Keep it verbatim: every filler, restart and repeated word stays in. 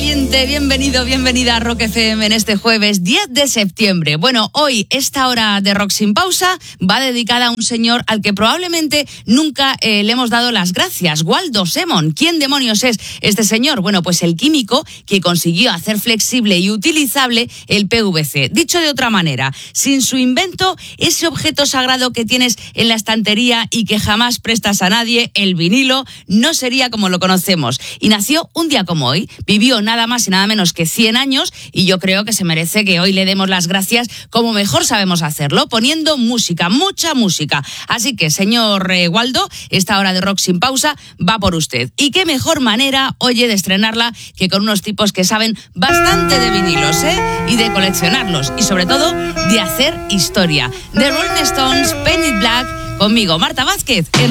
valiente, bienvenido, bienvenida a Rock F M en este jueves diez de septiembre. Bueno, hoy esta hora de Rock Sin Pausa va dedicada a un señor al que probablemente nunca eh, le hemos dado las gracias, Waldo Semon. ¿Quién demonios es este señor? Bueno, pues el químico que consiguió hacer flexible y utilizable el P V C. Dicho de otra manera, sin su invento, ese objeto sagrado que tienes en la estantería y que jamás prestas a nadie, el vinilo, no sería como lo conocemos. Y nació un día como hoy, vivió nada más y nada menos que cien años y yo creo que se merece que hoy le demos las gracias como mejor sabemos hacerlo, poniendo música, mucha música. Así que, señor eh, Waldo, esta hora de Rock Sin Pausa va por usted. Y qué mejor manera, oye, de estrenarla que con unos tipos que saben bastante de vinilos, ¿eh? Y de coleccionarlos y sobre todo de hacer historia. The Rolling Stones, Paint It Black, conmigo, Marta Vázquez, en